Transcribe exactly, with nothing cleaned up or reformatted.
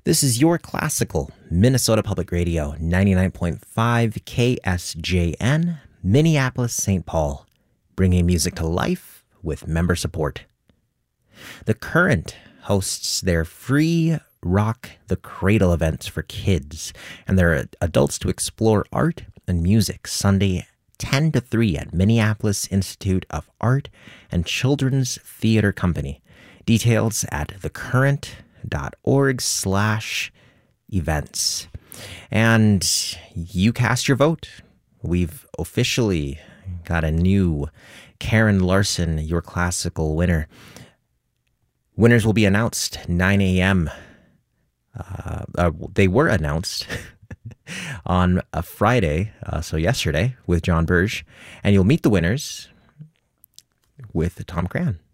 This is your classical Minnesota Public Radio, ninety-nine point five K S J N, Minneapolis, Saint Paul, bringing music to life with member support. The Current hosts their free Rock the Cradle events for kids and their adults to explore art and music Sunday ten to three at Minneapolis Institute of Art and Children's Theater Company. Details at thecurrent.org slash events. And you cast your vote. We've officially got a new Karen Larson, Your Classical winner. Winners will be announced nine a.m. Uh, uh, they were announced on a Friday, uh, so yesterday, with John Burge. And you'll meet the winners with Tom Cran.